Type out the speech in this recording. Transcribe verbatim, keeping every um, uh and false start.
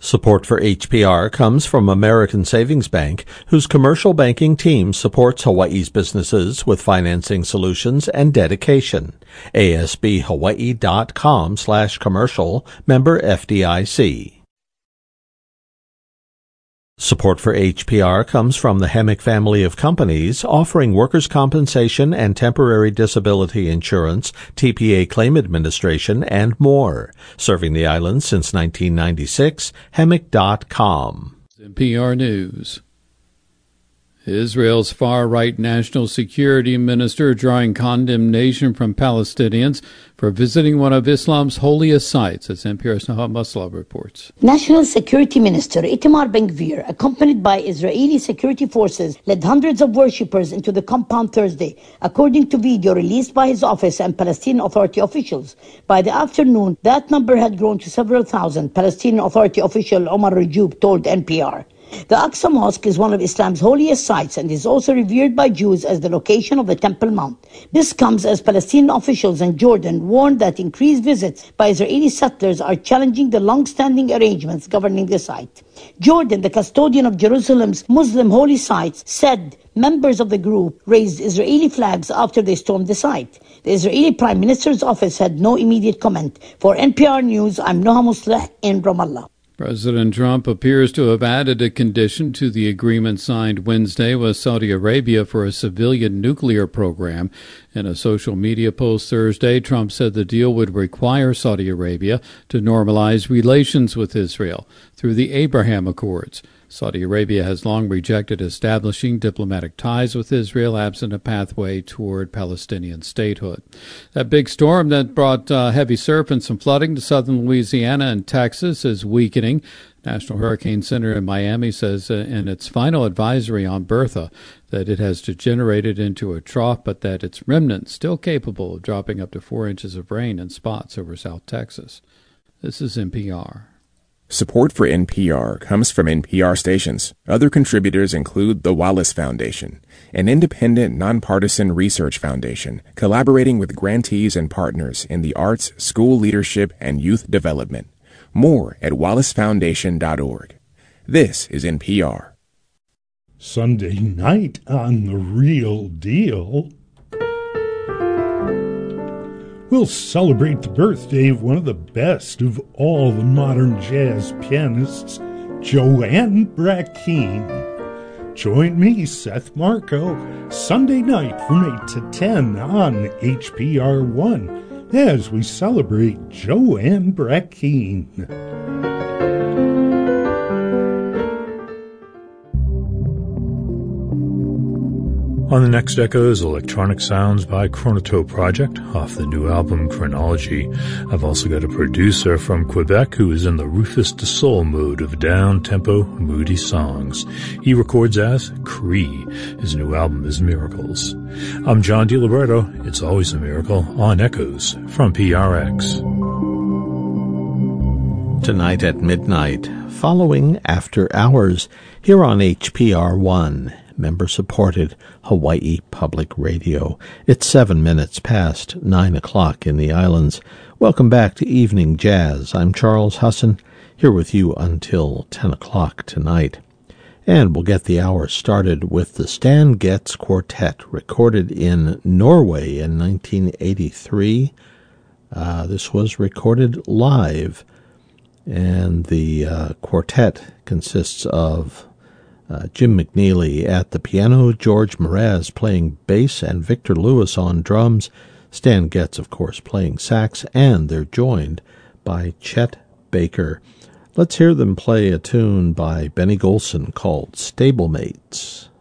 Support for H P R comes from American Savings Bank, whose commercial banking team supports Hawaii's businesses with financing solutions and dedication. A S B Hawaii dot com slash commercial, member F D I C. Support for H P R comes from the Hemick family of companies offering workers' compensation and temporary disability insurance, T P A claim administration, and more. Serving the island since nineteen ninety-six, Hemick dot com. N P R News. Israel's far-right national security minister drawing condemnation from Palestinians for visiting one of Islam's holiest sites, as N P R's Nahat Maslov reports. National Security Minister Itamar Ben-Gvir, accompanied by Israeli security forces, led hundreds of worshippers into the compound Thursday, according to video released by his office and Palestinian Authority officials. By the afternoon, that number had grown to several thousand, Palestinian Authority official Omar Rajoub told N P R. The Aqsa Mosque is one of Islam's holiest sites and is also revered by Jews as the location of the Temple Mount. This comes as Palestinian officials in Jordan warned that increased visits by Israeli settlers are challenging the long-standing arrangements governing the site. Jordan, the custodian of Jerusalem's Muslim holy sites, said members of the group raised Israeli flags after they stormed the site. The Israeli Prime Minister's office had no immediate comment. For N P R News, I'm Noha Musleh in Ramallah. President Trump appears to have added a condition to the agreement signed Wednesday with Saudi Arabia for a civilian nuclear program. In a social media post Thursday, Trump said the deal would require Saudi Arabia to normalize relations with Israel through the Abraham Accords. Saudi Arabia has long rejected establishing diplomatic ties with Israel absent a pathway toward Palestinian statehood. That big storm that brought uh, heavy surf and some flooding to southern Louisiana and Texas is weakening. National Hurricane Center in Miami says uh, in its final advisory on Bertha that it has degenerated into a trough, but that its remnants still capable of dropping up to four inches of rain in spots over South Texas. This is N P R. Support for N P R comes from N P R stations. Other contributors include the Wallace Foundation, an independent, nonpartisan research foundation collaborating with grantees and partners in the arts, school leadership, and youth development. More at wallace foundation dot org. This is N P R. Sunday night on The Real Deal, we'll celebrate the birthday of one of the best of all the modern jazz pianists, Joanne Brackeen. Join me, Seth Marco, Sunday night from eight to ten on H P R one as we celebrate Joanne Brackeen. On the next Echoes, electronic sounds by Chronotope Project off the new album Chronology. I've also got a producer from Quebec who is in the Rufus du Sol mode of down-tempo, moody songs. He records as Cree. His new album is Miracles. I'm John DiLiberto. It's always a miracle on Echoes from P R X. Tonight at midnight, following After Hours, here on H P R one. Member-supported Hawaii Public Radio. It's seven minutes past nine o'clock in the islands. Welcome back to Evening Jazz. I'm Charles Husson, here with you until ten o'clock tonight. And we'll get the hour started with the Stan Getz Quartet, recorded in Norway in nineteen eighty-three. Uh, this was recorded live, and the uh, quartet consists of Uh, Jim McNeely at the piano, George Mraz playing bass, and Victor Lewis on drums. Stan Getz, of course, playing sax, and they're joined by Chet Baker. Let's hear them play a tune by Benny Golson called Stablemates.